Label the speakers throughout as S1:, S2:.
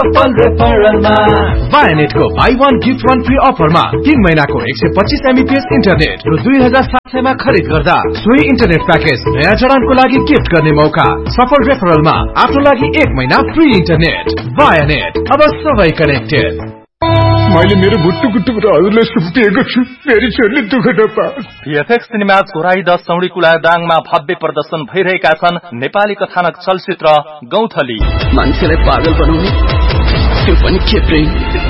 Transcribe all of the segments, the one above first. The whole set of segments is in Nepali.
S1: बायोनेटको बाई 1 गिफ्ट 1 फ्री अफरमा 3 महिनाको 125 MBPS इन्टरनेट र 2700 मा खरिद गर्दा सोही इन्टरनेट प्याकेज नयाँ जडानको लागि गिफ्ट गर्ने मौका। सफल रेफरलमा आफ्नो लागि 1 महिना फ्री इन्टरनेट। बायोनेट, अब सबै कनेक्टेड।
S2: मैले मेरो गुट्टु र हजुरले सुम्पिएको छु, मेरी छोरीले दुःख नपाओस्।
S3: भिएफएक्स सिनेमाज घोराई 10 सौडीकुला दाङमा भव्य प्रदर्शन भइरहेका छन् नेपाली कथानक चलचित्र गौथली।
S4: मान्छेलाई पागल बनाउने त्यो पनि के प्रेम।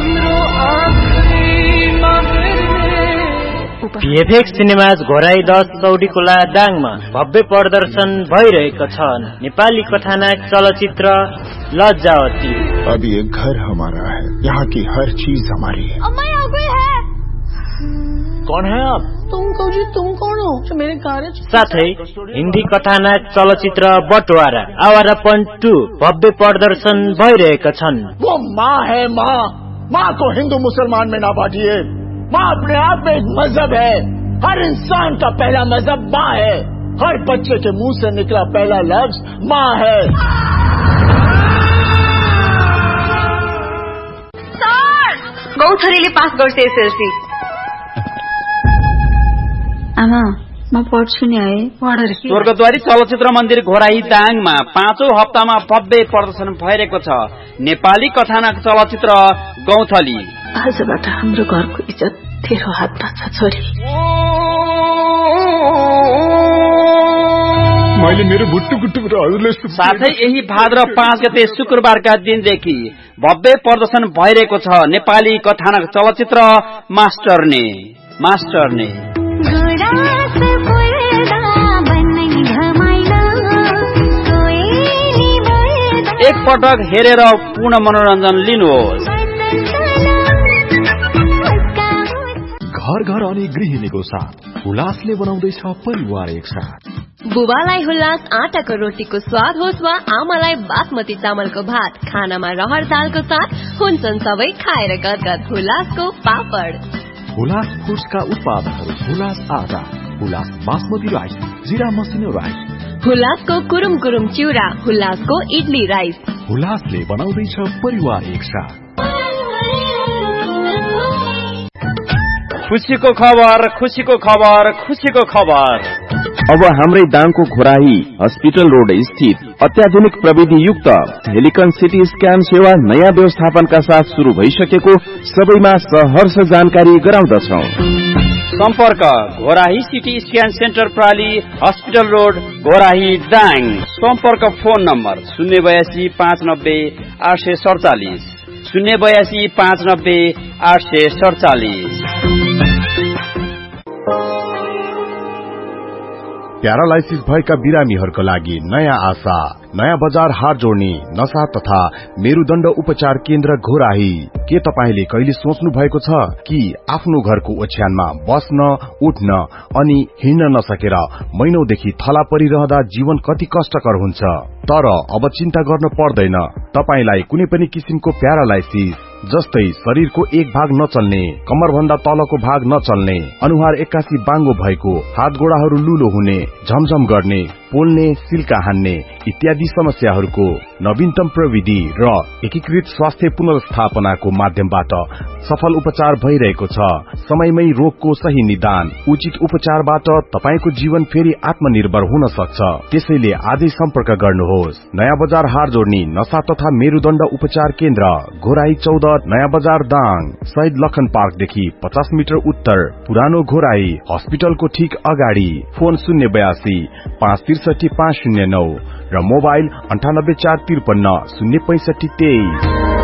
S5: भिएफएक्स सिनेमाज घोराई 10 सौडीकुला दाङमा भव्य प्रदर्शन भइरहेको छन् नेपाली कथानक चलचित्र लज्जावती।
S2: अब ये घर हमारा है, यहाँ की हर चीज हमारी है।
S6: अम्मा यहाँ कोई है?
S4: कौन है आप?
S6: तुम कौजी, तुम कौन हो जो मेरे कार्य?
S5: साथै हिन्दी कथानक चलचित्र बटवारा आवारापन 2 भव्य प्रदर्शन भइरहेका छन्।
S4: वो माँ है, माँ को हिंदू मुसलमान में ना बांटिए। माँ अपने आप में एक मजहब है। हर इंसान का पहला मजहब माँ है। हर बच्चे के मुंह से निकला पहला लफ्ज माँ है।
S6: गौथलीले पास गर्छ एसएलसी। आमा म पढ्छु नि है। पढेर के?
S7: स्वर्गद्वारी चलचित्र मन्दिर घोराई दाङमा 5औं हप्तामा भव्य प्रदर्शन भइरहेको छ नेपाली कथानक चलचित्र गौथली।
S6: आजबाट हाम्रो घरको इज्जत तेरो हातमा छ छोरी।
S2: मैले मेरो गुट्टु र हजुरले
S7: साथै यही भाद्र 5 गते शुक्रबारका दिनदेखि भव्य प्रदर्शन भइरहेको छ नेपाली कथानक चलचित्र मास्टरने। एक पटक हेरेर पूर्ण मनोरञ्जन लिनुहोस्।
S1: घर अनि गृहिणीको साथ हुलासले बनाउँदैछ परिवार एक साथ।
S8: बुबालाई हुलास आटाको रोटीको स्वाद होस् वा आमालाई बासमती चामलको भात, खानामा रहर दालको साथ हुन्छन् सबै खाएर गदगद हुलासको पापड।
S1: हुलास फुड्सका उत्पादनहरू हुलास आटा, हुलास बासमती राइस, जिरा मसिनो राइस,
S8: हुलासको कुरुम चिउरा, हुलासको इडली राइस।
S1: हुलासले बनाउँदैछ परिवार एक साथ।
S7: खुशीको खबर।
S9: अब हाम्रै दाङको घोराही हस्पिटल रोड स्थित अत्याधुनिक प्रविधि युक्त हेलिकन सिटी स्क्यान सेवा नयाँ व्यवस्थापनका साथ शुरू भइसकेको सबैमा सहर्ष जानकारी गराउँदछौ।
S7: सम्पर्क Ghorahi CT scan centre प्राली hospital road Ghorahi Dang. सम्पर्क फोन नम्बर 082 590 847 082 590 847।
S2: प्यारालाइसिस भएका बिरामीहरूका लागि नयाँ आशा, नयाँ बजार हार जोड्ने नशा तथा मेरुदण्ड उपचार केन्द्र घोराही। के तपाईले कहिले सोच्नु भएको छ कि आफ्नो घरको ओछ्यानमा बस्न, उठ्न अनि हिँड्न नसकेर महिनौदेखि थला परिरहँदा जीवन कति कष्टकर हुन्छ? तर अब चिन्ता गर्न पर्दैन। तपाईलाई कुनै पनि किसिमको प्यारालाइसिस जस्तै शरीरको एक भाग नचल्ने, कमर भन्दा तलको भाग नचल्ने, अनुहार एक्कासी बाङ्गो भएको, हात गोडाहरू लुलो हुने, झमझम गर्ने, पोल्ने, सिल्का हान्ने इत्यादि समस्याहरूको नवीनतम प्रविधि र एकीकृत स्वास्थ्य पुनर्स्थापनाको माध्यमबाट सफल उपचार भइरहेको छ। समयमै रोगको सही निदान, उचित उपचारबाट तपाईको जीवन फेरि आत्मनिर्भर हुन सक्छ। त्यसैले आजै सम्पर्क गर्नुहोस्। नयाँ बजार हार जोड्ने नशा तथा मेरुदण्ड उपचार केन्द्र घोराही 14 नयाँ बजार दाङ, शहीद लखन पार्कदेखि 50 मिटर उत्तर, पुरानो घोराही हस्पिटलको ठीक अगाडि। फोन 082 563 509 र मोबाइल 98 453 065 23।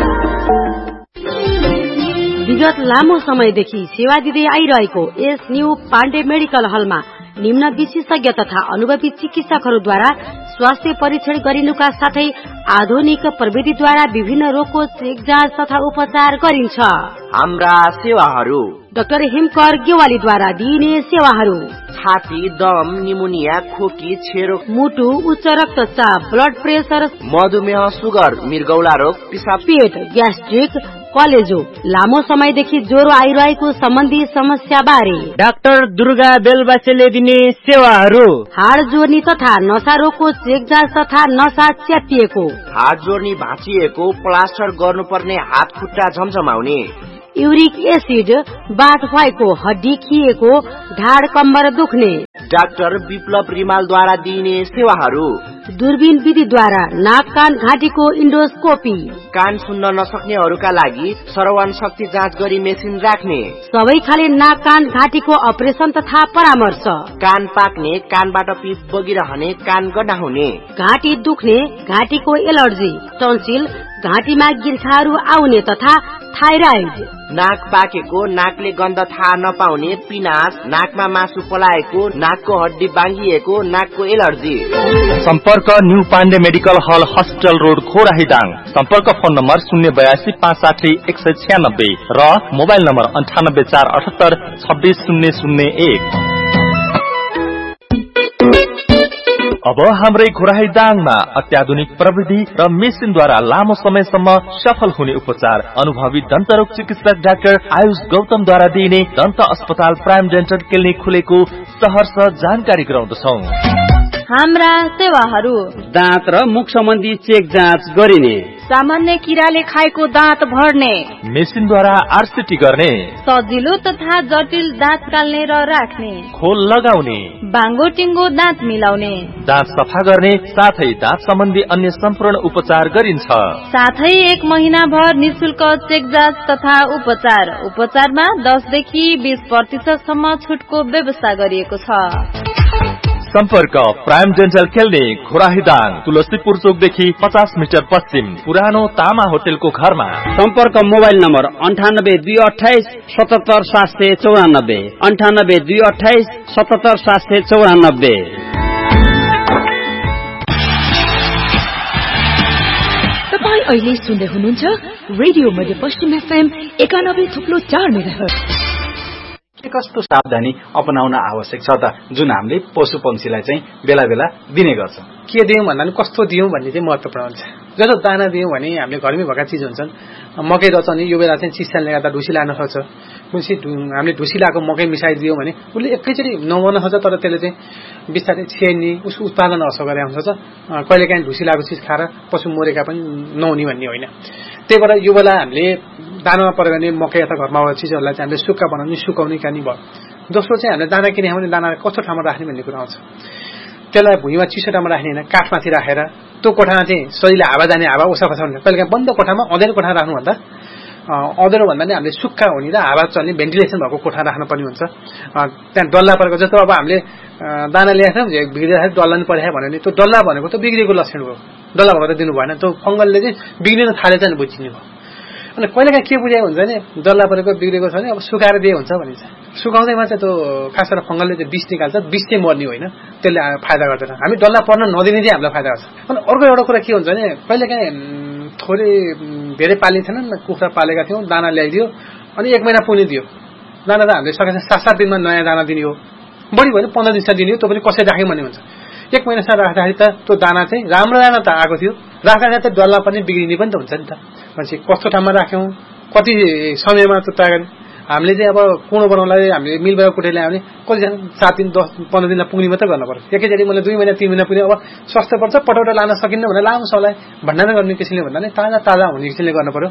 S10: विगत लामो समयदेखि सेवा दिँदै आइरहेको एस न्यू पाण्डे मेडिकल हलमा निम्न विशेषज्ञ तथा अनुभवी चिकित्सकहरूद्वारा स्वास्थ्य परीक्षण गरिनुका साथै आधुनिक प्रविधिद्वारा विभिन्न रोगको चेक जाँच तथा उपचार गरिन्छ।
S11: हाम्रा सेवाहरू
S10: डाक्टर हिमकर गेवालीद्वारा दिइने सेवाहरू
S11: छाती, दम, निमोनिया, खोकी, छेरो,
S10: मुटु, उच्च रक्तचाप, ब्लड प्रेसर,
S11: मधुमेह, सुगर, मृगौला रोग, पिसाब,
S10: पेट, ग्यास्ट्रिक, कलेजो, लामो समयदेखि ज्वरो आइरहेको सम्बन्धी समस्या बारे
S5: डाक्टर दुर्गा बेलबासेले दिने सेवाहरू
S10: हाड जोर्नी तथा नसा रोगको चेक जाँच तथा नसा च्यातिएको,
S11: हाड जोर्नी भाँचिएको, प्लास्टर गर्नुपर्ने हात खुट्टा झमझमाउने,
S10: युरिक एसिड, बाथ भएको, हड्डी खिएको, ढाड कम्बर दुख्ने,
S11: डाक्टर विप्लव रिमालद्वारा दिइने सेवाहरू
S10: दूरबीन विधिद्वारा नाक कान घाँटीको इन्डोस्कोपी,
S11: कान सुन्न नसक्नेहरूका लागि श्रवण शक्ति जाँच गरी मेसिन राख्ने,
S10: सबै खाले नाक कान घाँटीको अपरेसन तथा परामर्श,
S11: कान पाक्ने, कानबाट पिप बगिरहने, कान गड्डा हुने,
S10: घाँटी दुख्ने, घाँटीको एलर्जी, टन्सिल, घाँटीमा गिर्खाहरू आउने तथा थाइराइड,
S11: नाक पाकेको, नाकले गन्ध थाहा नपाउने, पिनास, नाकमा मासु पलाएको, नाकको हड्डी बाङ्गिएको, नाकको एलर्जी।
S3: सम्पर्क न्यू पाण्डे मेडिकल हल हस्पिटल रोड खोराहीदाङ। सम्पर्क फोन नम्बर 082 560 196 र मोबाइल नम्बर 98 478 26001। अब हाम्रै खोराहीदाङमा अत्याधुनिक प्रविधि र मेसिनद्वारा लामो समयसम्म सफल हुने उपचार अनुभवी दन्तरोग चिकित्सक डाक्टर आयुष गौतमद्वारा दिइने दन्त अस्पताल प्राइम डेन्टल क्लिनिक खुलेको सहर्ष जानकारी गराउँदछौ।
S12: हाम्रा सेवाहरू
S7: दाँत र मुख सम्बन्धी चेक जाँच गरिने,
S12: सामान्य किराले खाएको दाँत भर्ने,
S3: मेसिनद्वारा आरसिटी गर्ने,
S12: सजिलो तथा जटिल दाँत काल्ने र राख्ने,
S3: खोल लगाउने,
S12: बाङ्गो टिङ्गो दाँत मिलाउने,
S3: दाँत सफा गर्ने साथै दाँत सम्बन्धी अन्य सम्पूर्ण उपचार गरिन्छ।
S12: साथै 1 महिना भर निशुल्क चेक जाँच तथा उपचारमा 10 देखि 20% सम्म छुटको व्यवस्था गरिएको छ।
S3: सम्पर्क prime dental clinic खोराहीदाङ, Tulsipur चोकदेखि 50 metre पश्चिम, पुरानो तामा होटेलको घरमा।
S7: सम्पर्क मोबाइल नम्बर 98 228 77 794, 98 228 77 794।
S6: तपाईँ अहिले सुन्दै हुनुहुन्छ रेडियो मध्यपश्चिम FM 91.4 मेगाहर्ज।
S13: कस्तो सावधानी अपनाउन आवश्यक छ त, जुन हामीले पशु पंक्षीलाई चाहिँ बेला बेला दिने गर्छौं।
S14: के दियौं भन्दा नि कस्तो दियौं भन्ने चाहिँ महत्त्वपूर्ण हुन्छ। जस्तो दाना दियौं भने हामीले घरमै भएका चिज हुन्छन्, मकै रचनी यो बेला चाहिँ चिस्यानले गर्दा ढुसी लाग्न सक्छ। हामीले ढुसी लागेको मकै मिसाइदियौं भने उसले एकैचोटि नमर्न सक्छ, तर त्यसले चाहिँ बिस्तारै छेड्ने उसको उत्पादन असर गरे आउँछ। कहिलेकाहीँ ढुसी लागेको चिज खाएर पशु मरेका पनि नहुने भन्ने होइन। त्यही भएर यो बेला हामीले दानामा प्रयोग गर्ने मकै अथवा घरमा भएको चिजहरूलाई चाहिँ हामीले सुक्खा बनाउने सुकाउने कानी भयो। दोस्रो चाहिँ हामीले दाना किने भने दाना कस्तो ठाउँमा राख्ने भन्ने कुरा आउँछ। त्यसलाई भुइँमा चिसो ठाउँमा राख्ने होइन, काठमाथि राखेर त्यो कोठामा चाहिँ सजिलो हावा जाने, हावा उसा फसा हुन्छ। कहिलेकाहीँ बन्द कोठामा अँधेरो कोठा राख्नुभन्दा अँधेरो भन्दा नि हामीले सुक्खा हुने र हावा चल्ने भेन्टिलेसन भएको कोठा राख्नुपर्ने हुन्छ। त्यहाँ डल्ला परेको जस्तो अब हामीले दाना ल्याएको बिग्रिँदाखेरि डल्ला नि परेको भन्यो भने त्यो डल्ला भनेको त बिग्रेको लक्षण हो। डल्ला भएको त दिनु भएन, त्यो फङ्गलले चाहिँ बिग्रिन थाले चाहिँ बुझिने भयो। अनि कहिलेकाहीँ के बुझाइ हुन्छ भने डल्ला परेको बिग्रेको छ भने अब सुकाएर दिए हुन्छ भनिन्छ। सुकाउँदैमा चाहिँ त्यो खास गरेर फङ्गलले चाहिँ विष निकाल्छ, विष चाहिँ मर्ने होइन, त्यसले फाइदा गर्दैन। हामी डल्ला पर्न नदिने चाहिँ हामीलाई फाइदा गर्छ। अनि अर्को एउटा कुरा के हुन्छ भने कहिलेकाहीँ थोरै धेरै पालिन्थेनन्, कुखुरा पालेका थियौँ, दाना ल्याइदियो अनि 1 महिना पुग्ने दियो दाना, त हामीले सकेछ 7-7 दिनमा नयाँ दाना दिने हो, बढी भयो 15 दिनसम्म दिने हो। त्यो पनि कसरी राख्यौँ भन्ने हुन्छ। 1 महिनासम्म राख्दाखेरि त त्यो दाना चाहिँ राम्रो दाना त आएको थियो, राख्दाखेरि त डल्ला पनि बिग्रिने पनि त हुन्छ नि त। मान्छे कस्तो ठाउँमा राख्यौँ, कति समयमा त्यो तयार गर्ने। हामीले चाहिँ अब कुँडो बनाउनलाई हामीले मिलबाट कुटेर ल्यायो भने कतिजना 7 दिन 10-15 दिनमा पुग्ने मात्रै गर्नु पर्छ। एकैचोटि मैले 2 महिना 3 महिना पुग्ने अब सस्तो पर्छ, पटौटा लान सकिन्न भने लामो समयलाई भण्डारण गर्ने किसिमले भन्दा नि ताजा हुने किसिमले गर्नु पर्यो।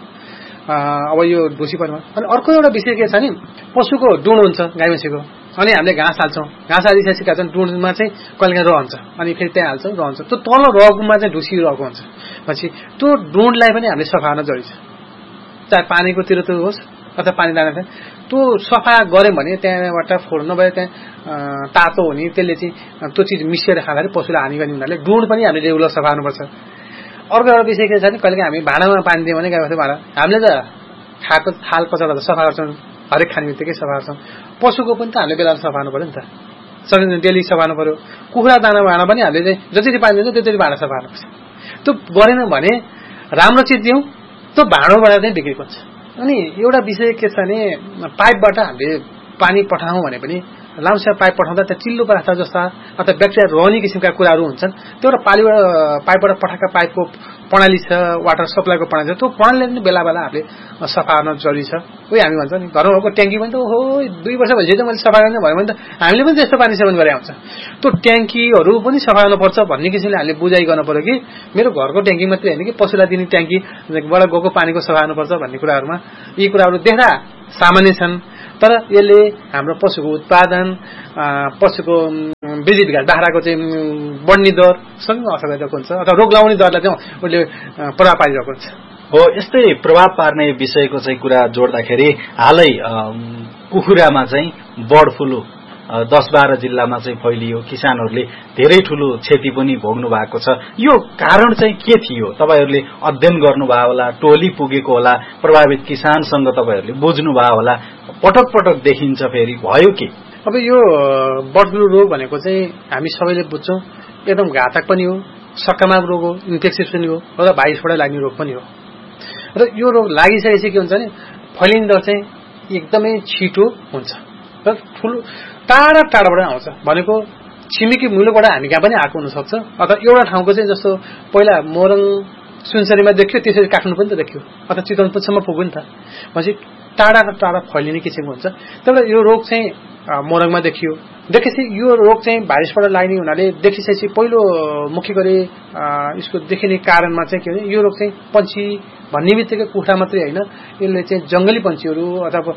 S14: अब यो ढुसी परेमा अनि अर्को एउटा विषय के छ नि, पशुको डुँड हुन्छ गाई भैँसीको, अनि हामीले घाँस हाल्छौँ, घाँस हालिसकेका छन् डुँडमा चाहिँ कहिलेकाहीँ रहन्छ, अनि फेरि त्यहाँ हाल्छौँ रहन्छ, त्यो तल रगमा चाहिँ ढुसी रहेको हुन्छ। पछि त्यो डुँडलाई पनि हामीले सफा गर्न जरुरी छ, चाहे पानीको तिर त्यो होस् अथवा पानी दाना चाहिँ त्यो सफा गऱ्यौँ भने त्यहाँबाट फोहोर नभए त्यहाँ तातो हुने, त्यसले चाहिँ त्यो चिज मिसिएर खाँदाखेरि पशुलाई हानि गर्ने हुनाले डुँड पनि हामीले रेगुलर सफा गर्नुपर्छ। अर्को एउटा विषय के छ भने कहिलेकाहीँ हामी भाँडामा पानी दियौँ भने गाई भाँडा हामीले त खाएको थाल पचाएर त सफा गर्छौँ, हरेक खाने बित्तिकै सफा गर्छौँ। पशुको पनि त हामीले बेला सफा गर्नु पऱ्यो नि त, सकिन्छ डेली सफा गर्नु पऱ्यो। कुखुरा दाना भाँडा पनि हामीले चाहिँ जति पानी दिन्छ त्यति भाँडा सफा गर्नुपर्छ। त्यो गरेन भने राम्रो चिज दियौँ त्यो भाँडोबाट चाहिँ बिग्रेको हुन्छ। अनि एउटा विषय के छ भने पाइपबाट हामीले पानी पठाउँ भने पनि लामो समय पाइप पठाउँदा त्यहाँ चिल्लो पदार्थ जस्ता अथवा ब्याक्टेरिया रहने किसिमका कुराहरू हुन्छन्। त्यो एउटा पाइपबाट पठाएका पाइपको प्रणाली छ, वाटर सप्लाईको प्रणाली छ, त्यो प्रणालीले पनि बेला बेला हामीले सफा गर्न जरुरी छ। उही हामी भन्छ नि घरमा भएको ट्याङ्की पनि त हो 2 वर्ष भइसक्यो मैले सफा गर्न भयो भने त हामीले पनि त्यस्तो पानी सेवन गरे आउँछ। त्यो ट्याङ्कीहरू पनि सफा गर्नुपर्छ भन्ने किसिमले हामीले बुझाइ गर्नु पर्यो कि मेरो घरको ट्याङ्की मात्रै होइन कि पशुलाई दिने ट्याङ्कीबाट गएको पानीको सफा गर्नुपर्छ भन्ने कुराहरूमा यी कुराहरू देख्दा सामान्य छन्, तर यसले हाम्रो पशुको उत्पादन, पशुको वृद्धि विकास, बाख्राको चाहिँ बढ्ने दरसँग असर गरिरहेको हुन्छ अथवा रोग लगाउने दरलाई चाहिँ उसले प्रभाव पारिरहेको हुन्छ।
S13: हो, यस्तै प्रभाव पार्ने विषयको चाहिँ कुरा जोड्दाखेरि हालै कुखुरामा चाहिँ बर्ड फ्लू 10-12 जिल्लामा चाहिँ फैलियो, किसानहरूले धेरै ठूलो क्षति पनि भोग्नु भएको छ। यो कारण चाहिँ के थियो? तपाईहरूले अध्ययन गर्नुभयो होला, टोली पुगेको होला, प्रभावित किसानसँग तपाईहरूले बुझ्नुभयो होला, पटक पटक देखिन्छ फेरि भयो के?
S14: अब यो बर्ड फ्लू रोग भनेको चाहिँ हामी सबैले बुझ्छौँ एकदम घातक पनि हो, संक्रामक रोग हो, इन्फेक्सियस पनि हो र भाइरसबाट लाग्ने रोग पनि हो। र यो रोग लागिसकेपछि के हुन्छ भने फैलिने दर चाहिँ एकदमै छिटो हुन्छ र ठुलो टाढा टाढाबाट आउँछ। भनेको छिमेकी मुलुकबाट हामी कहाँ पनि आएको हुनसक्छ अथवा एउटा ठाउँको चाहिँ जस्तो पहिला मोरङ सुनसरीमा देखियो त्यसरी काठमाडौँ पनि त देखियो अथवा चितवनसम्म पुग्यो नि त। भनेपछि टाढा टाढा फैलिने किसिमको हुन्छ। तर यो रोग चाहिँ मोरङमा देखियो, देखेपछि यो रोग चाहिँ भाइरसबाट लाग्ने हुनाले देखिसकेपछि पहिलो मुख्य गरी यसको देखिने कारणमा चाहिँ के भने यो रोग चाहिँ पन्छी भन्ने बित्तिकै कुखुरा मात्रै होइन, यसले चाहिँ जंगली पन्छीहरू अथवा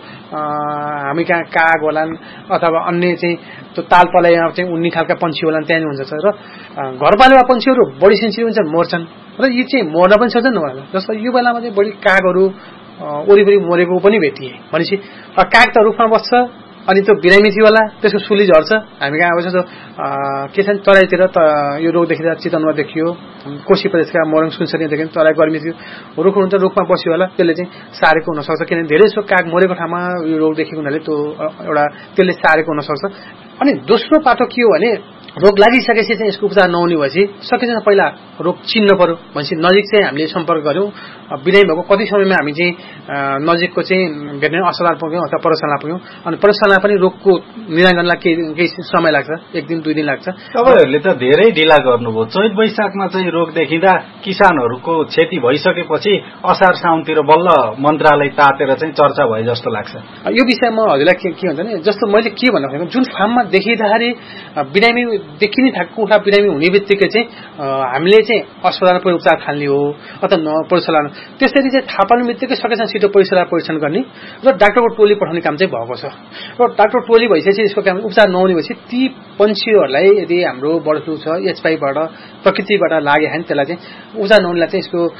S14: हामी कहाँ काग होलान् अथवा अन्य चाहिँ त्यो तालपलाइमा चाहिँ उड्ने खालका पन्छी होलान् त्यहाँ हुन्छ। र घरपालुवा पन्छीहरू बढी सेन्सिटिभ हुन्छन्, मर्छन् र यी चाहिँ मर्न पनि सक्छन् न। जस्तो यो बेलामा चाहिँ बढी कागहरू वरिपरि मरेको पनि भेटिए। भनेपछि काग त रुखमा बस्छ अनि त्यो बिरामी थियो होला, त्यसको सुली झर्छ। हामी कहाँ अब जस्तो के छ तराईतिर यो रोग देखिँदा चितवनमा देखियो, कोशी प्रदेशका मोरङ सुनसरीमा देखियो, तराई गर्मी थियो, रुख हुन्छ रुखमा बस्यो होला, त्यसले चाहिँ सारेको हुनसक्छ। किनभने धेरै जसो काग मरेको ठाउँमा यो रोग देखेको हुनाले त्यो एउटा त्यसले सारेको हुनसक्छ। अनि दोस्रो पाटो के हो भने रोग लागिसकेपछि चाहिँ यसको उपचार नहुने भएपछि सकेसम्म पहिला रोग चिन्न पर्यो। भनेपछि नजिक चाहिँ हामीले सम्पर्क गर्यौँ, बिरामी भएको कति समयमा हामी चाहिँ नजिकको चाहिँ भेटनेरी अस्पताल पुग्यौँ अथवा प्रयोगशाला पुग्यौँ। अनि प्रयोगशाला पनि रोगको निदान गर्नलाई केही समय लाग्छ, 1 दिन 2 दिन लाग्छ।
S13: तपाईँहरूले त धेरै ढिला गर्नुभयो। चैत वैशाखमा चाहिँ रोग देखिँदा किसानहरूको क्षति भइसकेपछि असार साउनतिर बल्ल मन्त्रालय तातेर चाहिँ चर्चा भए जस्तो लाग्छ।
S14: यो विषयमा हजुरलाई के हुन्छ भने जस्तो मैले के भन्नु खोजेको जुन फार्ममा देखिँदाखेरि बिरामी देखिने थाहा कुखुरा बिरामी हुने बित्तिकै चाहिँ हामीले चाहिँ अस्पतालमा पहिलो उपचार थाल्ने हो अथवा प्रयोगशाला, त्यसरी चाहिँ थाहा पाउने बित्तिकै सकेसम्म छिटो प्रयोगशाला परीक्षण गर्ने र डाक्टरको टोली पठाउने काम चाहिँ भएको छ। र डाक्टर टोली भइसकेपछि यसको काम उपचार नहुने भएपछि ती पन्छीहरूलाई यदि हाम्रो बर्ड फ्लू छ एचपाईबाट प्रकृतिबाट लाग्यो भने त्यसलाई चाहिँ उपचार नहुनेलाई चाहिँ यसको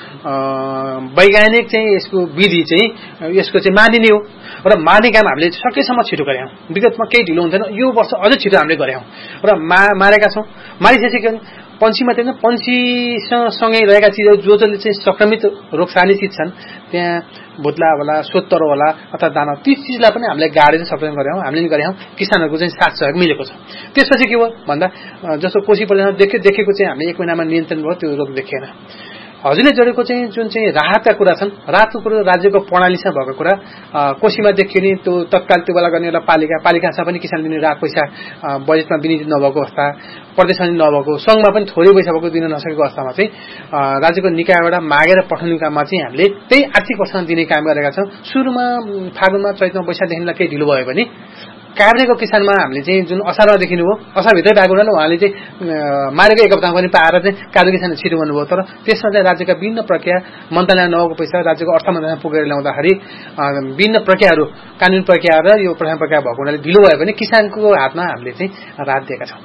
S14: वैज्ञानिक चाहिँ यसको विधि चाहिँ यसको चाहिँ मानिने हो र मार्ने काम हामीले सकेसम्म छिटो गऱ्यौँ। विगतमा केही ढिलो हुन्थेन, यो वर्ष अझै छिटो हामीले गऱ्यौँ र मारेका छौँ। मारिसकेपछि के भने पन्छी मात्रै होइन, पन्छीसँगै रहेका चिजहरू जसले चाहिँ संक्रमित रोग सार्ने चिज छन्, त्यहाँ भुत्ला होला, सोत्तर होला अथवा दाना, ती चिजलाई पनि हामीले गाडेर संरक्षण गऱ्यौँ, हामीले नि गऱ्यौँ। किसानहरूको चाहिँ साथ सहयोग मिलेको छ। त्यसपछि के भयो भन्दा जस्तो कोशी प्रदेशमा देखेको चाहिँ हामीले 1 महिनामा नियन्त्रण भयो, त्यो रोग देखिएन। हजुरले जोडेको चाहिँ जुन चाहिँ राहतका कुरा छन्, राहतको कुरा राज्यको प्रणालीसँग भएको कुरा, कोशीमा देखियो नि त्यो तत्काल त्यो बेला गर्ने एउटा पालिकासँग पनि किसान दिने राहत पैसा बजेटमा विनियोजित नभएको अवस्था, प्रदेशमा पनि नभएको, सङ्घमा पनि थोरै पैसा भएको दिन नसकेको अवस्थामा चाहिँ राज्यको निकायबाट मागेर पठाउने काममा चाहिँ हामीले त्यही आर्थिक प्रोत्साहन दिने काम गरेका छौँ। सुरुमा फागुनमा चैतमा वैशाखदेखिलाई केही ढिलो भयो भने काभ्रेको किसानमा हामीले चाहिँ जुन असारमा देखिनु हो, असारभित्रै भएको हुनाले उहाँले चाहिँ मारेको 1 हप्तामा पनि पाएर चाहिँ काभ्रे किसान छिटो गर्नुभयो। तर त्यसमा चाहिँ राज्यका विभिन्न प्रक्रिया, मन्त्रालयमा नभएको पैसा राज्यको अर्थ मन्त्रालयमा पुगेर ल्याउँदाखेरि विभिन्न प्रक्रियाहरू, कानुनी प्रक्रिया र यो प्रशासन प्रक्रिया भएको हुनाले ढिलो भयो भने किसानको हातमा हामीले चाहिँ राहत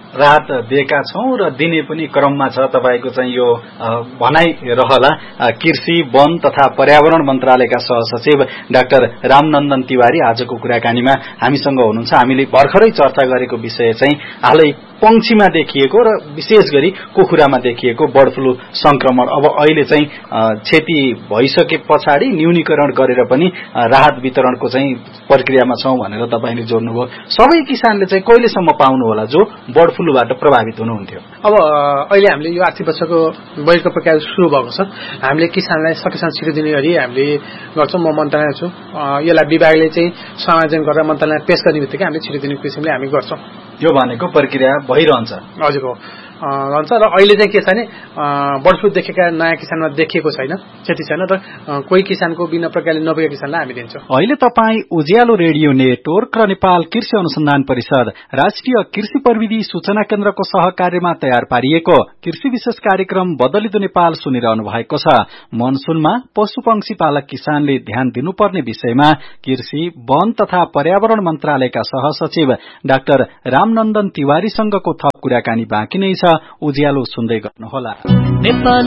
S14: दिएका छौँ र दिने पनि क्रममा छ। तपाईँको चाहिँ यो भनाइ रहला।
S13: कृषि, वन तथा पर्यावरण मन्त्रालयका सहसचिव डाक्टर रामनन्दन तिवारी आजको कुराकानीमा हामीसँग हुनुहुन्छ। हामीले भर्खरै चर्चा गरेको विषय चाहिँ हालै पंक्षीमा देखिएको र विशेष गरी कुखुरामा देखिएको बर्ड फ्लू संक्रमण अब अहिले चाहिँ क्षति भइसके पछाडि न्यूनीकरण गरेर पनि राहत वितरणको चाहिँ प्रक्रियामा छौं भनेर तपाईले जोड्नुभयो। सबै किसानले चाहिँ कहिलेसम्म पाउनु होला जो बर्ड फ्लूबाट प्रभावित हुनुहुन्थ्यो?
S14: अब अहिले हामीले यो आर्थिक वर्षको बजेटको प्रक्रिया सुरु भएको छ। हामीले किसानलाई सकेसम्म छिटो दिने गरी हामीले गर्छौँ। म मन्त्रालयमा छु, यसलाई विभागले चाहिँ समायोजन गरेर मन्त्रालयमा पेश गर्ने बित्तिकै हामीले छिटो दिने किसिमले हामी गर्छौँ।
S13: यो भनेको प्रक्रिया भइरहन्छ।
S14: हजुर हो, रहन्छ। र अहिले चाहिँ के छ भने बर्ड फ्लू देखेका नयाँ किसानमा देखिएको छैन, क्षति छैन, र कोही किसानको बिना प्रकारले नपुगेको किसानलाई हामी दिन्छौँ।
S15: अहिले तपाईँ उज्यालो रेडियो नेटवर्क र नेपाल कृषि अनुसन्धान परिषद राष्ट्रिय कृषि प्रविधि सूचना केन्द्रको सहकार्यमा तयार पारिएको कृषि विशेष कार्यक्रम बदलिदो नेपाल सुनिरहनु भएको छ। मनसुनमा पशुपक्षी पालक किसानले ध्यान दिनुपर्ने विषयमा कृषि, वन तथा पर्यावरण मन्त्रालयका सहसचिव डाक्टर रामनन्दन तिवारीसँगको थप कुराकानी बाँकी नै छ। उज्यालो सुन्दै गर्नुहोला।